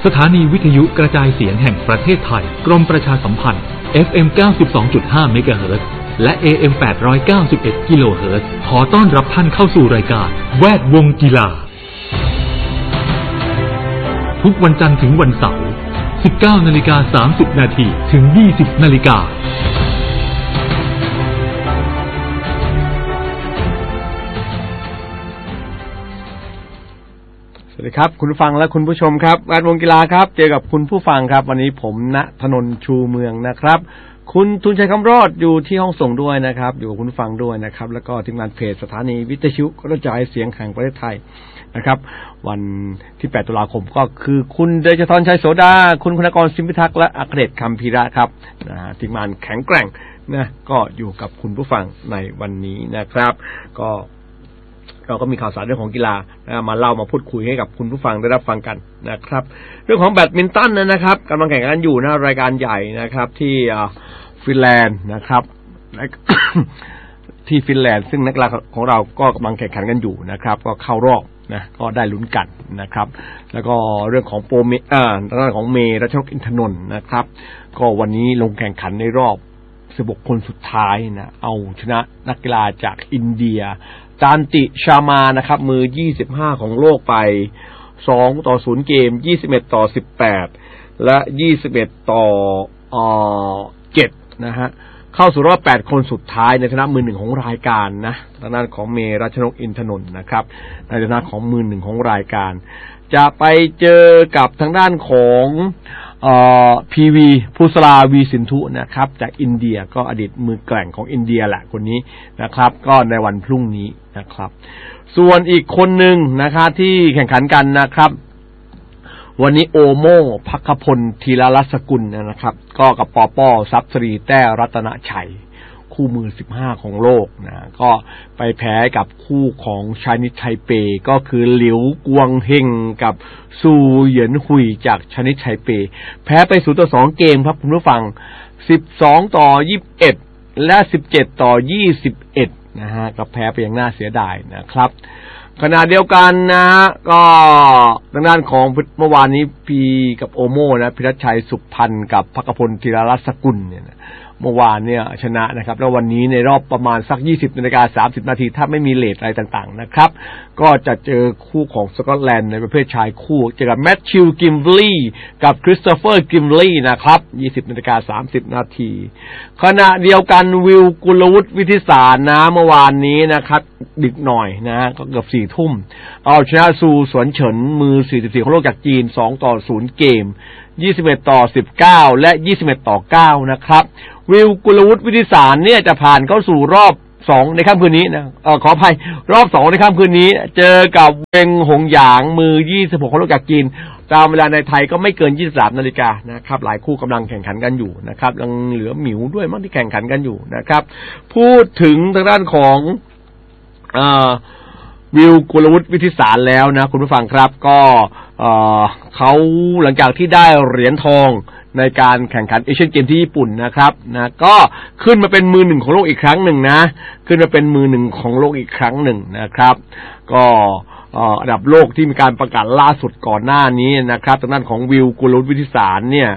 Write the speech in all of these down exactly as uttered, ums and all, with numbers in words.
สถานีวิทยุกระจายเสียงแห่งประเทศไทยกรมประชาสัมพันธ์ เอฟ เอ็ม เก้าสิบสองจุดห้า เมกะเฮิรตซ์ และ เอ เอ็ม แปดร้อยเก้าสิบเอ็ด กิโลเฮิรตซ์ ขอต้อนรับท่านเข้าสู่รายการแวดวงกีฬาทุกวันจันทร์ถึงวันเสาร์ สิบเก้านาฬิกาสามสิบนาที ถึง ยี่สิบนาฬิกาสวัสดีครับคุณผู้ฟังและคุณผู้ชมครับแวดวงกีฬาครับเจอกับคุณผู้ฟังครับวันนี้ผมณธนนท์ชูเมืองนะครับคุณทุนชัยคำรอดอยู่ที่ห้องส่งด้วยนะครับอยู่กับคุณผู้ฟังด้วยนะครับแล้วก็ทีมงานเพจสถานีวิทยุกระจายเสียงแห่งประเทศไทยนะครับวันที่แปดตุลาคมก็คือคุณเดชธรชัยโสดาคุณคุณกรสิมพิทักษ์และอัครเดชคำพีระครับนะทีมงานแข็งแกร่งนะก็อยู่กับคุณผู้ฟังในวันนี้นะครับก็เราก็มีข่าวสารเรื่องของกีฬามาเล่ามาพูดคุยให้กับคุณผู้ฟังได้รับฟังกันนะครับเรื่องของแบดมินตันนะครับกำลังแข่งขันอยู่นะรายการใหญ่นะครับที่ฟินแลนด์นะครับที่ฟินแลนด์ซึ่งนักกีฬาของเราก็กำลังแข่งขันกันอยู่นะครับก็เข้ารอบนะก็ได้ลุ้นกันนะครับแล้วก็เรื่องของโปรเมอ่าเรื่องของเมรัชนกอินทนนท์นะครับก็วันนี้ลงแข่งขันในรอบสิบหกคนสุดท้ายนะเอาชนะนักกีฬาจากอินเดียจานติชามานะครับมือยี่สิบห้าของโลกไปสองต่อศูนย์เกมยี่สิบเอ็ดต่อสิบแปดและยี่สิบเอ็ดต่อเอ่อเจ็ดนะฮะเข้าสู่รอบแปดคนสุดท้ายในฐานะมือหนึ่งของรายการนะทางด้านของเมรัชนกอินทนนท์นะครับในฐานะของมือหนึ่งของรายการจะไปเจอกับทางด้านของเอ่อพีวีภูสราวีสินธุนะครับจากอินเดียก็อดีตมือแกร่งของอินเดียแหละคนนี้นะครับก็ในวันพรุ่งนี้นะครับส่วนอีกคนหนึ่งนะครับที่แข่งขันกันนะครับวันนี้โอโม่ภัคพลธีรรัศกุลนะครับก็กับปอป้อทรัพย์สรีแต้รัตนชัยคู่มือสิบห้าของโลกนะก็ไปแพ้กับคู่ของชายนิดไทเปก็คือหลิวกวงเฮงกับซูเหยียนหุยจากชายนิดไทเปแพ้ไปศูนย์ต่อสองเกมครับคุณผู้ฟังสิบสองต่อยี่สิบเอ็ดและสิบเจ็ดต่อยี่สิบเอ็ดนะฮะก็แพ้ไปอย่างน่าเสียดายนะครับขณะเดียวกันนะฮะก็ทางด้านของเมื่อวานนี้พีกับโอโม่นะพิรัชชัยสุพันธ์กับภัคพลธีรรัศกุลเนี่ยนะเมื่อวานเนี่ยชนะนะครับแล้ววันนี้ในรอบประมาณสัก ยี่สิบนาฬิกาสามสิบนาทีถ้าไม่มีเลทอะไรต่างๆนะครับก็จะเจอคู่ของสกอตแลนด์ในประเภทชายคู่เจอกับแมทธิวกิมบลีย์กับคริสโตเฟอร์กิมบลีย์นะครับ ยี่สิบนาฬิกาสามสิบนาทีขณะเดียวกันวิลกุลวุฒิวิทิสารนะเมื่อวานนี้นะครับดึกหน่อยนะก็เกือบสี่ทุ่มเอาชนะซูสวนเฉินมือสี่สิบสี่ของโลกจากจีนสองต่อศูนย์เกมยี่สิบเอ็ดต่อสิบเก้าและยี่สิบเอ็ดต่อเก้านะครับวิลกุลวุฒิวิทิสารเนี่ยจะผ่านเข้าสู่รอบสองในค่ำคืนนี้นะเอ่อขออภัยรอบสองในค่ำคืนนี้เจอกับเวงหงหยางมือยี่สิบหกของโลกจากจีนตามเวลาในไทยก็ไม่เกินยี่สิบสามนาฬิกานะครับหลายคู่กำลังแข่งขันกันอยู่นะครับยังเหลือหมิวด้วยมั้งที่แข่งขันกันอยู่นะครับพูดถึงทางด้านของเอ่อวิลกุลวุฒิวิทิสารแล้วนะคุณผู้ฟังครับก็เอ่อเขาหลังจากที่ได้เหรียญทองในการแข่งขันเอเชียนเกมที่ญี่ปุ่นนะครับนะก็ขึ้นมาเป็นมือหนึ่งของโลกอีกครั้งหนึ่งนะขึ้นมาเป็นมือหนึ่งของโลกอีกครั้งหนึ่งนะครับก็อันดับโลกที่มีการประกาศล่าสุดก่อนหน้านี้นะครับทางด้านของวิลกุลวุฒิวิทิสารเนี่ย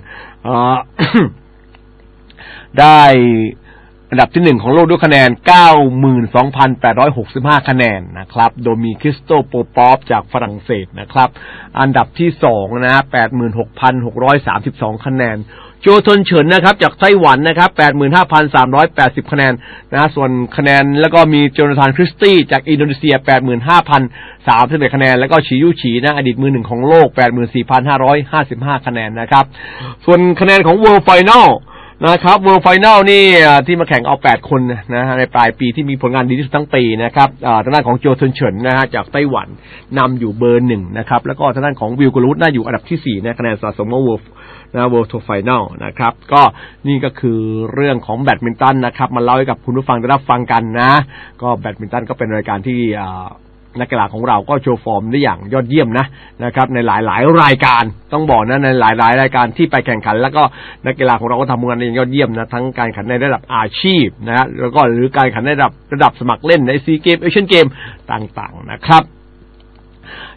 ได้อันดับที่หนึ่งของโลกด้วยคะแนน เก้าหมื่นสองพันแปดร้อยหกสิบห้า คะแนนนะครับโดยมีคริสโตโปปอฟจากฝรั่งเศสนะครับอันดับที่สองนะ แปดหมื่นหกพันหกร้อยสามสิบสอง คะแนนโจทนเฉินนะครับจากไต้หวันนะครับ แปดหมื่นห้าพันสามร้อยแปดสิบ คะแนนนะส่วนคะแนนแล้วก็มีโจนาธานคริสตี้จากอินโดนีเซีย แปดหมื่นห้าพันสามสิบเอ็ด คะแนนแล้วก็ฉียูฉีนะอดีตมือหนึ่งของโลก แปดหมื่นสี่พันห้าร้อยห้าสิบห้า คะแนนนะครับส่วนคะแนนของ World Finalนะครับ World Final นี่ที่มาแข่งเอาแปดคนนะฮะในปลายปีที่มีผลงานดีที่สุดทั้งปีนะครับอ่าทางด้านของโจทนเฉินนะฮะจากไต้หวันนำอยู่เบอร์หนึ่งนะครับแล้วก็ทางด้านของวิลกุลวุฒิน่าอยู่อันดับที่สี่นะคะแนนสะสมของ World นะ World Tour Final นะครับก็นี่ก็คือเรื่องของแบดมินตันนะครับมาเล่าให้กับคุณผู้ฟังได้รับฟังกันนะก็แบดมินตันก็เป็นรายการที่อ่านักกีฬาของเราก็โชว์ฟอร์มได้อย่างยอดเยี่ยมนะนะครับในหลายๆรายการต้องบอกนะในหลายๆรายการที่ไปแข่งขันแล้วก็นักกีฬาของเราก็ทำงานได้อย่างยอดเยี่ยมนะทั้งการแข่งขันในระดับอาชีพนะฮะแล้วก็หรือการแข่งขันในระดับระดับสมัครเล่นในซีเกมเอเชียนเกมต่างๆนะครับ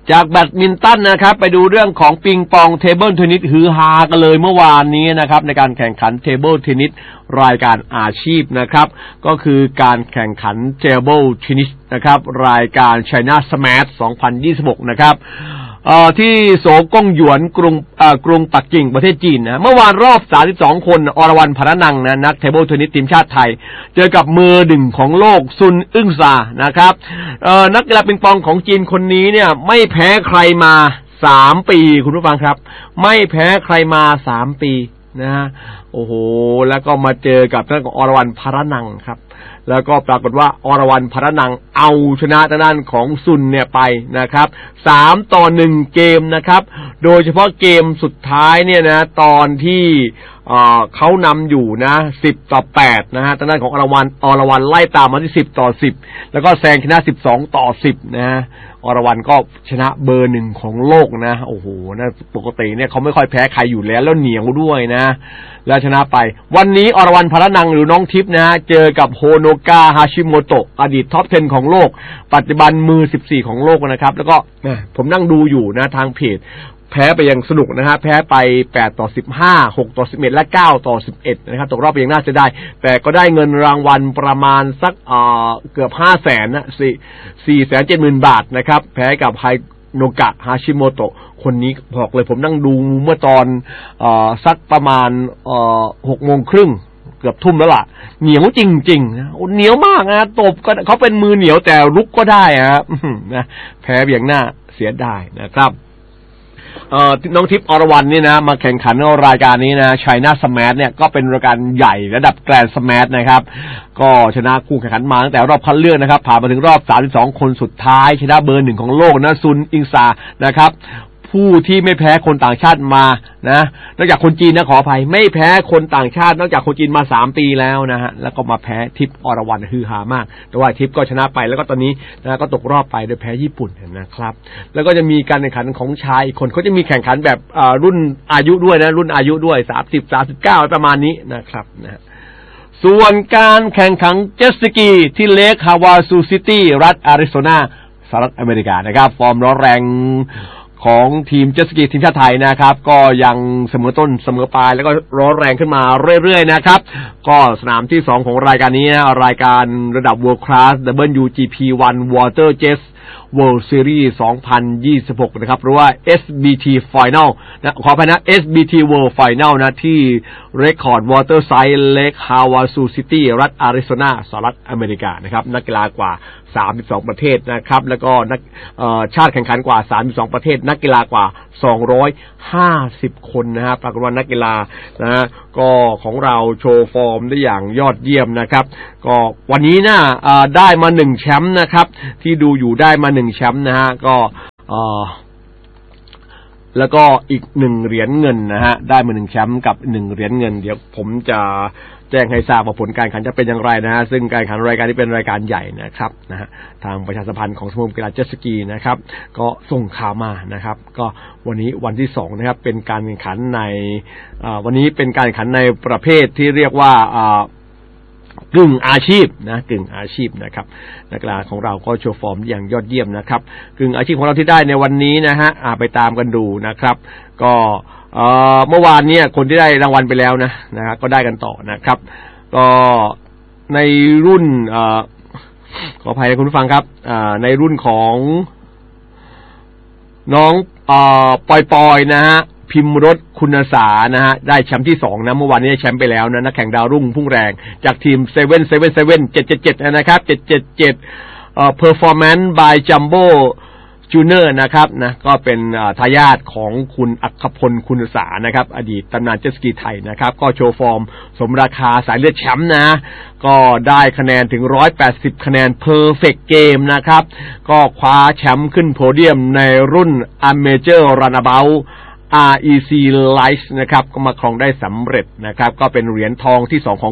จากแบดมินตันนะครับไปดูเรื่องของปิงปองเทเบิลเทนนิสฮือฮากันเลยเมื่อวานนี้นะครับในการแข่งขันเทเบิลเทนนิสรายการอาชีพนะครับก็คือการแข่งขันเทเบิลเทนนิสนะครับรายการ China Smash สองพันยี่สิบหกนะครับเอ่อที่โสกงหยวนกรุงเอ่อกรุงปักกิ่งประเทศจีนนะเมื่อวานรอบสามสิบสองคนอรวรรณพรนังนะนักเทเบิลเทนนิสทีมชาติไทยเจอกับมือหนึ่งของโลกซุนอึ้งซานะครับเอ่อนักกีฬาปิงปองของจีนคนนี้เนี่ยไม่แพ้ใครมาสามปีคุณผู้ฟังครับไม่แพ้ใครมาสามปีนะฮะโอ้โหแล้วก็มาเจอกับท่านของอรวรรณพรนังครับแล้วก็ปรากฏว่าอรวรรณพรนังเอาชนะทางด้านของซุนเนี่ยไปนะครับสามต่อหนึ่งเกมนะครับโดยเฉพาะเกมสุดท้ายเนี่ยนะตอนที่เอ่อเขานำอยู่นะสิบต่อแปดนะฮะทางด้านของอรวรรณอรวรรณไล่ตามมาที่สิบต่อสิบแล้วก็แซงชนะสิบสองต่อสิบนะฮะอรวรรณก็ชนะเบอร์หนึ่งของโลกนะโอ้โหนะปกติเนี่ยเขาไม่ค่อยแพ้ใครอยู่แล้วแล้วเหนียวด้วยนะแล้วชนะไปวันนี้อรวรรณพรนังหรือน้องทิพย์นะฮะเจอกับโฮโนกะฮาชิโมโตะอดีตท็อปสิบของโลกปัจจุบันมือสิบสี่ของโลกนะครับแล้วก็ผมนั่งดูอยู่นะทางเพจแพ้ไปอย่างสนุกนะฮะแพ้ไปแปดต่อสิบห้า หกต่อสิบเอ็ดและเก้าต่อสิบเอ็ดนะครับตกรอบไปอย่างน่าเสียดายแต่ก็ได้เงินรางวัลประมาณสักเอ่อเกือบ ห้าแสน นะสี่แสนเจ็ดหมื่น บาทนะครับแพ้กับไฮโนกะฮาชิโมโตะคนนี้บอกเลยผมนั่งดูเมื่อตอนเอ่อสักประมาณเอ่อ หกโมงครึ่งเกือบทุ่มแล้วล่ะเหนียวจริงๆนะเหนียวมากนะตบก็เขาเป็นมือเหนียวแต่ลุกก็ได้ครับนะแพ้อย่างน่าเสียดายนะครับเอ่อน้องทิพย์อรวรรณนี่นะมาแข่งขันในรายการนี้นะ China Smash เนี่ยก็เป็นรายการใหญ่ระดับแกรนด์สแมชนะครับก็ชนะคู่แข่งขันมาตั้งแต่รอบคัดเลือกนะครับผ่านมาถึงรอบสามสิบสองคนสุดท้ายชนะเบอร์หนึ่งของโลกนะซุนอิงซานะครับผู้ที่ไม่แพ้คนต่างชาติมานะนอกจากคนจีนนะขออภัยไม่แพ้คนต่างชาตินอกจากคนจีนมาสามปีแล้วนะฮะแล้วก็มาแพ้ทิพย์อรวรรณฮือฮามากแต่ว่าทิพย์ก็ชนะไปแล้วก็ตอนนี้นะก็ตกรอบไปโดยแพ้ญี่ปุ่นนะครับแล้วก็จะมีการแข่งขันของชายอีกคนเขาจะมีแข่งขันแบบอ่ารุ่นอายุด้วยนะรุ่นอายุด้วยสามสิบ สามสิบเก้าประมาณนี้นะครับนะส่วนการแข่งขันเจ็ตสกีที่เลคฮาวาซูซิตี้รัฐอาริโซนาสหรัฐอเมริกานะครับฟอร์มร้อนแรงของทีมเจ็ตสกีทีมชาติไทยนะครับก็ยังเสมอต้นเสมอปลายแล้วก็ร้อนแรงขึ้นมาเรื่อยๆนะครับก็สนามที่สองของรายการนี้นะรายการระดับ World Class ดับเบิลยู จี พี วัน Water Jets World Series สองพันยี่สิบหกนะครับหรือว่า เอส บี ที Final นะขออภัยนะ เอส บี ที World Final นะที่ Record Waterside Lake Havasu City รัฐอาริโซนาสหรัฐอเมริกานะครับนักกีฬากว่าสามสิบสองประเทศนะครับแล้วก็นักชาติแข่งขันกว่าสามสิบสองประเทศนักกีฬากว่าสองร้อยห้าสิบคนนะฮะปรากฏว่านักกีฬานะฮะก็ของเราโชว์ฟอร์มได้อย่างยอดเยี่ยมนะครับก็วันนี้นะได้มาหนึ่งแชมป์นะครับที่ดูอยู่ได้มาหนึ่งแชมป์นะฮะก็แล้วก็อีกหนึ่งเหรียญเงินนะฮะได้มาหนึ่งแชมป์กับหนึ่งเหรียญเงินเดี๋ยวผมจะแจ้งให้ทราบว่าผลการแข่งขันจะเป็นอย่างไรนะฮะซึ่งการแข่งขันรายการนี้เป็นรายการใหญ่นะครับนะฮะทางประชาสัมพันธ์ของสมาคมกีฬาเจ็ตสกีนะครับก็ส่งข่าวมานะครับก็วันนี้วันที่สองนะครับเป็นการแข่งขันในวันนี้เป็นการแข่งขันในประเภทที่เรียกว่ากึ่งอาชีพนะกึ่งอาชีพนะครับนักกีฬาของเราก็โชว์ฟอร์มอย่างยอดเยี่ยมนะครับกึ่งอาชีพของเราที่ได้ในวันนี้นะฮะไปตามกันดูนะครับก็เมื่อวานเนี่ยคนที่ได้รางวัลไปแล้วนะนะฮะก็ได้กันต่อนะครับก็ในรุ่นขออภัยคุณผู้ฟังครับในรุ่นของน้องปอยปอยนะฮะพิมพ์รถคุณสานะฮะได้แชมป์ที่สองนะเมื่อวานนี้ได้แชมป์ไปแล้วนะนักแข่งดาวรุ่งพุ่งแรงจากทีมเซเว่น เซเว่น เซเว่น เจ็ด เจ็ด เจ็ดนะครับเจ็ด เจ็ด เจ็ดเอ่อ Performance by Jumbo Junior นะครับนะก็เป็นทายาทของคุณอัครพลคุณสานะครับอดีตตำนานเจ็ตสกีไทยนะครับก็โชว์ฟอร์มสมราคาสายเลือดแชมป์นะก็ได้คะแนนถึงหนึ่งร้อยแปดสิบคะแนน Perfect Game นะครับก็คว้าแชมป์ขึ้นโพเดียมในรุ่น Amateur Runabout อาร์ อี ซี Light นะครับก็มาครองได้สำเร็จนะครับก็เป็นเหรียญทองที่สองของ